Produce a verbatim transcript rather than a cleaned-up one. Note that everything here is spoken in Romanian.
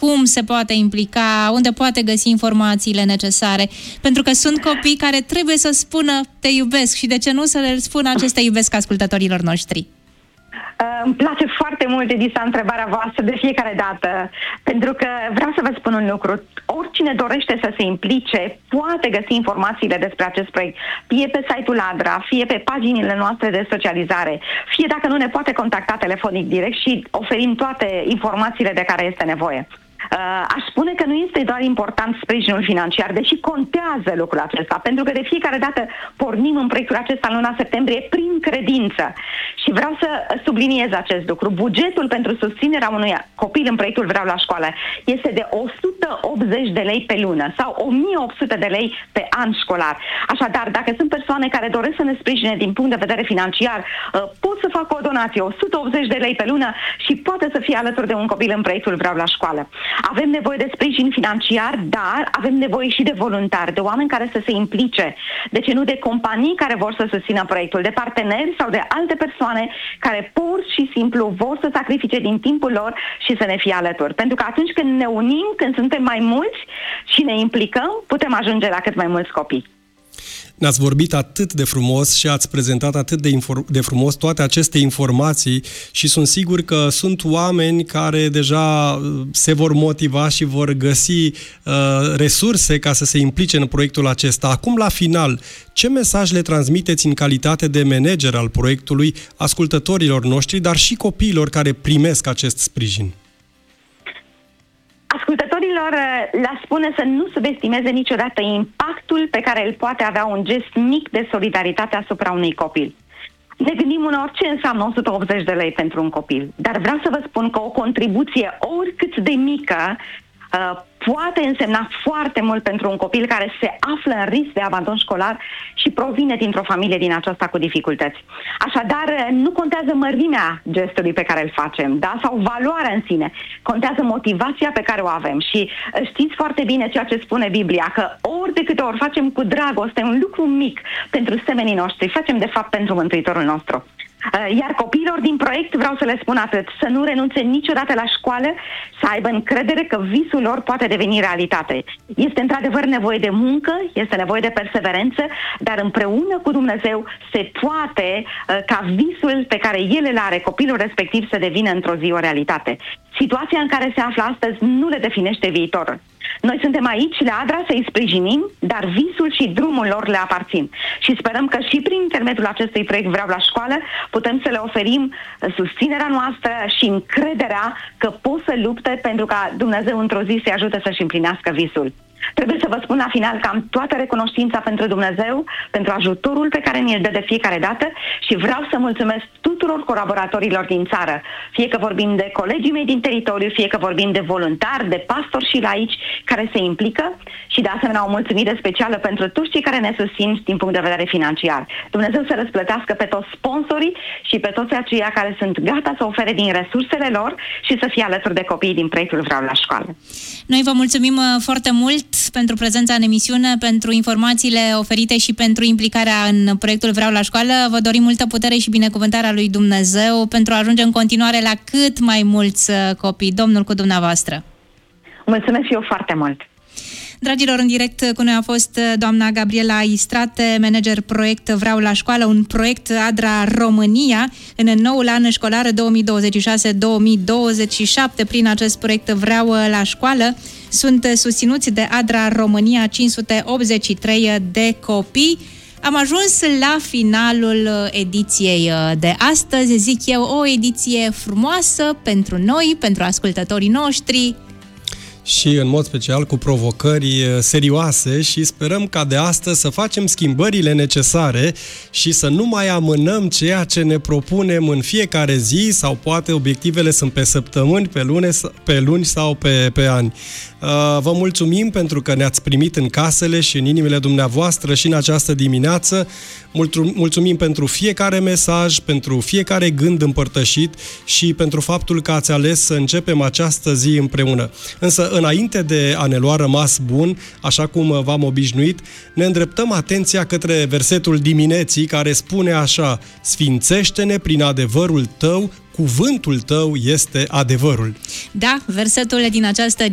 cum se poate implica, unde poate găsi informațiile necesare, pentru că sunt copii care trebuie să spună te iubesc și de ce nu să le spună acest te iubesc ascultătorilor noștri. Îmi place foarte mult, Edisa, întrebarea voastră de fiecare dată, pentru că vreau să vă spun un lucru. Oricine dorește să se implice poate găsi informațiile despre acest proiect, fie pe site-ul ADRA, fie pe paginile noastre de socializare, fie dacă nu ne poate contacta telefonic direct și oferim toate informațiile de care este nevoie. Uh, aș spune că nu este doar important sprijinul financiar, deși contează lucrul acesta, pentru că de fiecare dată pornim în proiectul acesta în luna septembrie prin credință. Și vreau să subliniez acest lucru. Bugetul pentru susținerea unui copil în proiectul Vreau la școală este de o sută optzeci de lei pe lună sau o mie opt sute de lei pe an școlar. Așadar, dacă sunt persoane care doresc să ne sprijine din punct de vedere financiar, uh, pot să facă o donație, o sută optzeci de lei pe lună și poate să fie alături de un copil în proiectul Vreau la școală. Avem nevoie de sprijin financiar, dar avem nevoie și de voluntari, de oameni care să se implice. De ce nu de companii care vor să susțină proiectul, de parteneri sau de alte persoane care pur și simplu vor să sacrifice din timpul lor și să ne fie alături. Pentru că atunci când ne unim, când suntem mai mulți și ne implicăm, putem ajunge la cât mai mulți copii. Ne-ați vorbit atât de frumos și ați prezentat atât de, de frumos toate aceste informații și sunt sigur că sunt oameni care deja se vor motiva și vor găsi uh, resurse ca să se implice în proiectul acesta. Acum, la final, ce mesaj le transmiteți în calitate de manager al proiectului ascultătorilor noștri, dar și copiilor care primesc acest sprijin? Ascultătorilor le spune să nu subestimeze niciodată impactul pe care îl poate avea un gest mic de solidaritate asupra unui copil. Ne gândim uneori ce înseamnă o sută optzeci de lei pentru un copil, dar vreau să vă spun că o contribuție oricât de mică uh, poate însemna foarte mult pentru un copil care se află în risc de abandon școlar și provine dintr-o familie din aceasta cu dificultăți. Așadar, nu contează mărimea gestului pe care îl facem, da? Sau valoarea în sine. Contează motivația pe care o avem. Și știți foarte bine ceea ce spune Biblia, că ori de câte ori facem cu dragoste un lucru mic pentru semenii noștri, facem de fapt pentru Mântuitorul nostru. Iar copiilor din proiect vreau să le spun atât, să nu renunțe niciodată la școală, să aibă încredere că visul lor poate deveni realitate. Este într-adevăr nevoie de muncă, este nevoie de perseverență, dar împreună cu Dumnezeu se poate ca visul pe care el îl are, copilul respectiv, să devină într-o zi o realitate. Situația în care se află astăzi nu le definește viitorul. Noi suntem aici la ADRA să-i sprijinim, dar visul și drumul lor le aparțin. Și sperăm că și prin intermediul acestui proiect Vreau la școală putem să le oferim susținerea noastră și încrederea că pot să lupte pentru ca Dumnezeu într-o zi să-i ajute să-și împlinească visul. Trebuie să vă spun la final că am toată recunoștința pentru Dumnezeu, pentru ajutorul pe care ni-l dă de fiecare dată și vreau să mulțumesc tuturor colaboratorilor din țară, fie că vorbim de colegii mei din teritoriu, fie că vorbim de voluntari, de pastori și laici care se implică și de asemenea o mulțumire specială pentru toți cei care ne susțin din punct de vedere financiar. Dumnezeu să răsplătească pe toți sponsorii și pe toți aceia care sunt gata să ofere din resursele lor și să fie alături de copiii din proiectul Vreau la școală. Noi vă mulțumim foarte mult pentru prezența în emisiune, pentru informațiile oferite și pentru implicarea în proiectul Vreau la școală. Vă dorim multă putere și binecuvântarea lui Dumnezeu pentru a ajunge în continuare la cât mai mulți copii. Domnul cu dumneavoastră! Mulțumesc și eu foarte mult! Dragilor, în direct cu noi a fost doamna Gabriela Istrate, manager proiect Vreau la școală, un proiect ADRA România în noul an școlar două mii douăzeci și șase două mii douăzeci și șapte. Prin acest proiect Vreau la școală sunt susținuți de ADRA România cinci sute optzeci și trei de copii. Am ajuns la finalul ediției de astăzi, zic eu, o ediție frumoasă pentru noi, pentru ascultătorii noștri. Și în mod special cu provocări serioase și sperăm ca de astăzi să facem schimbările necesare și să nu mai amânăm ceea ce ne propunem în fiecare zi sau poate obiectivele sunt pe săptămâni, pe luni, pe luni sau pe, pe ani. Vă mulțumim pentru că ne-ați primit în casele și în inimile dumneavoastră și în această dimineață. Mulțumim pentru fiecare mesaj, pentru fiecare gând împărtășit și pentru faptul că ați ales să începem această zi împreună. Însă, înainte de a ne lua rămas bun, așa cum v-am obișnuit, ne îndreptăm atenția către versetul dimineții care spune așa: Sfințește-ne prin adevărul tău, cuvântul tău este adevărul. Da, versetul din această